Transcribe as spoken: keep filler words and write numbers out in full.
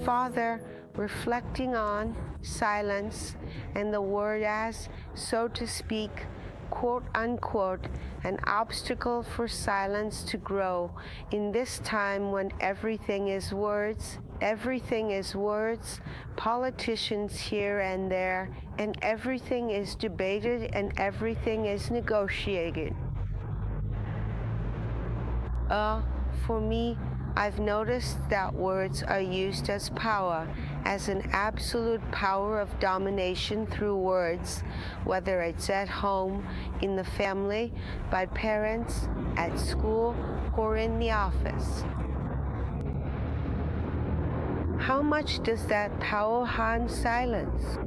Father, reflecting on silence and the word as, so to speak, quote unquote, an obstacle for silence to grow in this time when everything is words, everything is words, politicians here and there, and everything is debated and everything is negotiated. Uh, for me, I've noticed that words are used as power, as an absolute power of domination through words, whether it's at home, in the family, by parents, at school, or in the office. How much does that power harm silence?